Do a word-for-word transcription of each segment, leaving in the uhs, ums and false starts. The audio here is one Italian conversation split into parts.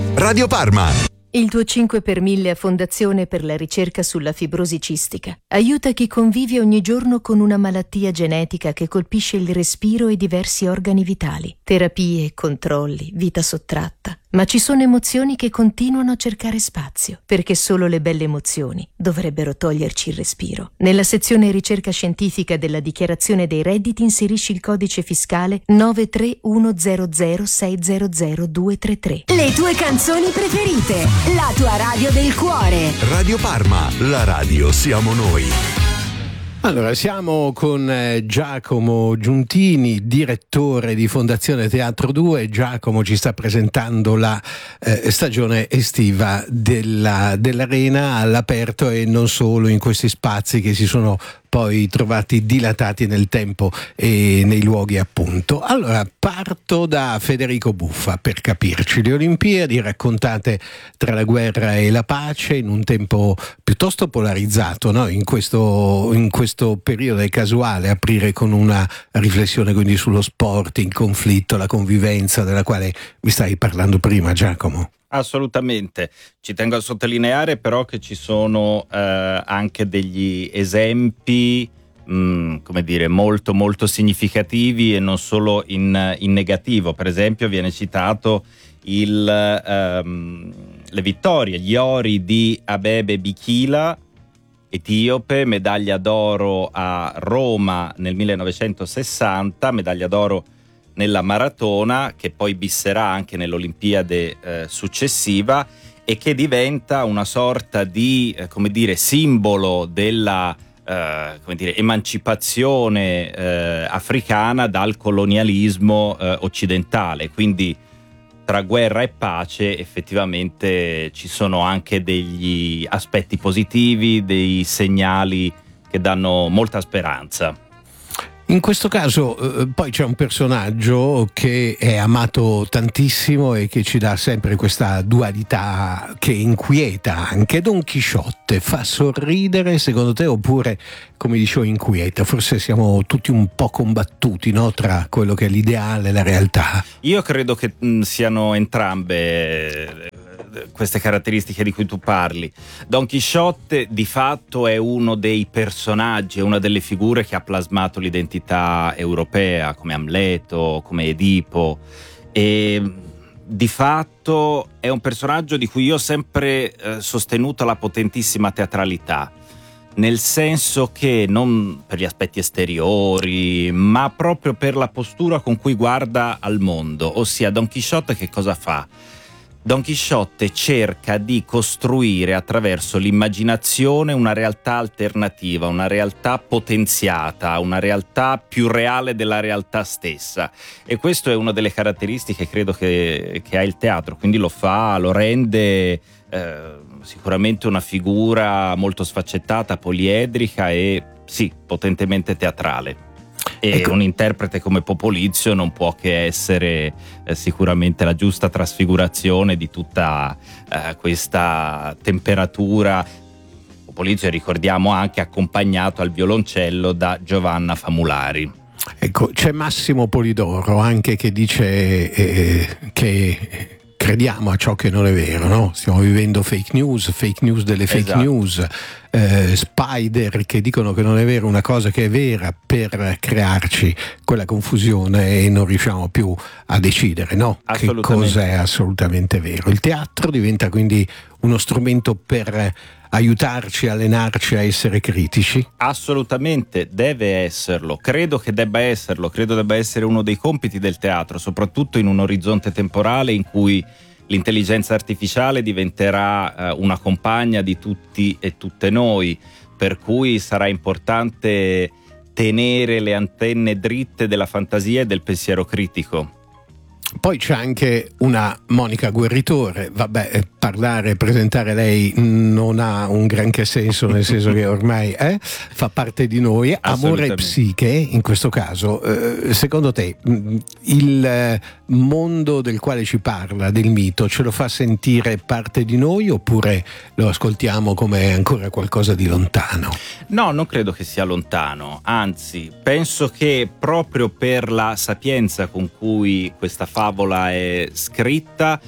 Radio Parma. Il tuo cinque per mille a Fondazione per la ricerca sulla fibrosi cistica aiuta chi convive ogni giorno con una malattia genetica che colpisce il respiro e diversi organi vitali. Terapie, controlli, vita sottratta. Ma ci sono emozioni che continuano a cercare spazio, perché solo le belle emozioni dovrebbero toglierci il respiro. Nella sezione ricerca scientifica della dichiarazione dei redditi inserisci il codice fiscale nove tre uno zero zero sei zero zero due tre tre. Le tue canzoni preferite, la tua radio del cuore. Radio Parma, la radio siamo noi. Allora, siamo con eh, Giacomo Giuntini, direttore di Fondazione Teatro due. Giacomo ci sta presentando la eh, stagione estiva della, dell'Arena all'aperto e non solo, in questi spazi che si sono poi trovati dilatati nel tempo e nei luoghi, appunto. Allora, parto da Federico Buffa per capirci. Le Olimpiadi raccontate tra la guerra e la pace in un tempo piuttosto polarizzato, no? In questo, in questo periodo è casuale aprire con una riflessione quindi sullo sport, il conflitto, la convivenza della quale mi stai parlando prima, Giacomo. Assolutamente, ci tengo a sottolineare però che ci sono eh, anche degli esempi mh, come dire molto molto significativi e non solo in, in negativo. Per esempio viene citato il, ehm, le vittorie, gli ori di Abebe Bikila, etiope, medaglia d'oro a Roma nel millenovecentosessanta, medaglia d'oro nella maratona, che poi bisserà anche nell'Olimpiade eh, successiva e che diventa una sorta di eh, come dire simbolo della eh, come dire emancipazione eh, africana dal colonialismo eh, occidentale. Quindi tra guerra e pace effettivamente ci sono anche degli aspetti positivi, dei segnali che danno molta speranza. In questo caso eh, poi c'è un personaggio che è amato tantissimo e che ci dà sempre questa dualità che inquieta anche. Don Chisciotte fa sorridere secondo te oppure, come dicevo, inquieta? Forse siamo tutti un po' combattuti, no? Tra quello che è l'ideale e la realtà. Io credo che mh, siano entrambe queste caratteristiche di cui tu parli. Don Chisciotte di fatto è uno dei personaggi, è una delle figure che ha plasmato l'identità europea, come Amleto, come Edipo, e di fatto è un personaggio di cui io ho sempre eh, sostenuto la potentissima teatralità, nel senso che non per gli aspetti esteriori, ma proprio per la postura con cui guarda al mondo. Ossia, Don Chisciotte che cosa fa? Don Chisciotte cerca di costruire attraverso l'immaginazione una realtà alternativa, una realtà potenziata, una realtà più reale della realtà stessa, e questo è una delle caratteristiche credo che, che ha il teatro, quindi lo fa, lo rende eh, sicuramente una figura molto sfaccettata, poliedrica e sì, potentemente teatrale. E ecco, un interprete come Popolizio non può che essere eh, sicuramente la giusta trasfigurazione di tutta eh, questa temperatura. Popolizio, ricordiamo, anche accompagnato al violoncello da Giovanna Famulari. Ecco, c'è Massimo Polidoro anche che dice eh, che crediamo a ciò che non è vero, no? Stiamo vivendo fake news, fake news delle fake esatto. news, eh, spider che dicono che non è vero una cosa che è vera per crearci quella confusione e non riusciamo più a decidere, no? Che cosa è assolutamente vero. Il teatro diventa quindi uno strumento per aiutarci, allenarci a essere critici? Assolutamente, deve esserlo, credo che debba esserlo, credo debba essere uno dei compiti del teatro, soprattutto in un orizzonte temporale in cui l'intelligenza artificiale diventerà eh, una compagna di tutti e tutte noi, per cui sarà importante tenere le antenne dritte della fantasia e del pensiero critico. Poi c'è anche una Monica Guerritore, vabbè, parlare, presentare lei non ha un granché senso, nel senso che ormai eh, fa parte di noi. Amore e psiche, in questo caso, eh, secondo te il mondo del quale ci parla, del mito, ce lo fa sentire parte di noi oppure lo ascoltiamo come ancora qualcosa di lontano? No, non credo che sia lontano, anzi penso che proprio per la sapienza con cui questa favola è scritta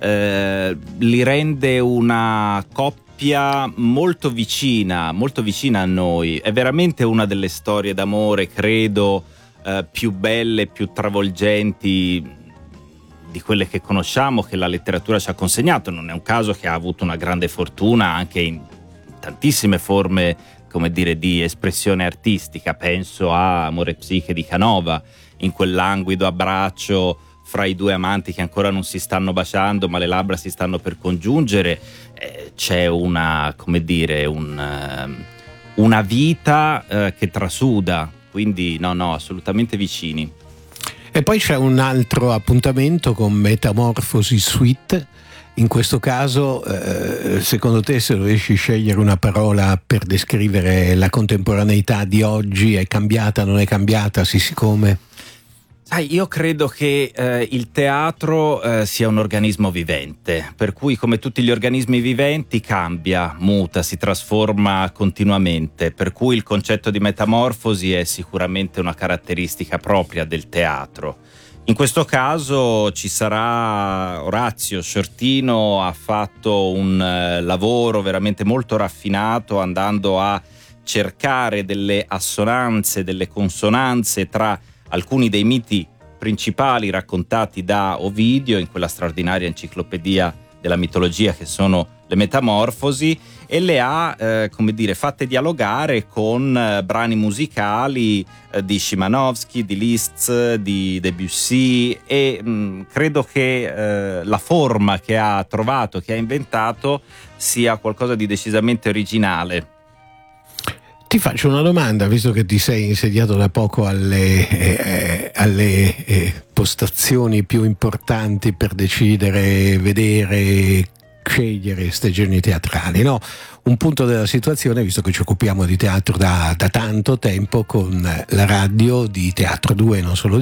eh, li rende una coppia molto vicina, molto vicina a noi. È veramente una delle storie d'amore, credo, eh, più belle, più travolgenti di quelle che conosciamo, che la letteratura ci ha consegnato. Non è un caso che ha avuto una grande fortuna anche in tantissime forme, come dire, di espressione artistica. Penso a Amore e Psiche di Canova, in quel languido abbraccio fra i due amanti che ancora non si stanno baciando ma le labbra si stanno per congiungere. Eh, c'è una, come dire, un, uh, una vita uh, che trasuda, quindi no no assolutamente vicini. E poi c'è un altro appuntamento con Metamorfosi Suite. In questo caso, eh, secondo te, se dovessi scegliere una parola per descrivere la contemporaneità di oggi, è cambiata, non è cambiata, sì sì come? Sai, io credo che eh, il teatro eh, sia un organismo vivente, per cui come tutti gli organismi viventi cambia, muta, si trasforma continuamente, per cui il concetto di metamorfosi è sicuramente una caratteristica propria del teatro. In questo caso ci sarà Orazio Sciortino, ha fatto un eh, lavoro veramente molto raffinato, andando a cercare delle assonanze, delle consonanze tra alcuni dei miti principali raccontati da Ovidio in quella straordinaria enciclopedia della mitologia che sono le Metamorfosi, e le ha eh, come dire fatte dialogare con eh, brani musicali eh, di Szymanowski, di Liszt, di Debussy, e mh, credo che eh, la forma che ha trovato, che ha inventato, sia qualcosa di decisamente originale. Ti faccio una domanda, visto che ti sei insediato da poco alle, eh, alle eh, postazioni più importanti per decidere, vedere, scegliere stagioni teatrali, no? Un punto della situazione, visto che ci occupiamo di teatro da, da tanto tempo con la radio di Teatro due, non solo di